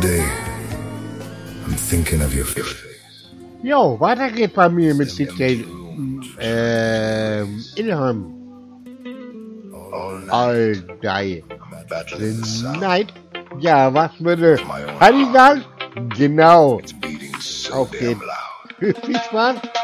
day, I'm thinking of your face. Jo, weiter geht bei mir mit DJ Ilham. All day. The night. Ja, was würde Hanni sagen? Genau. Auf geht's. Viel Spaß.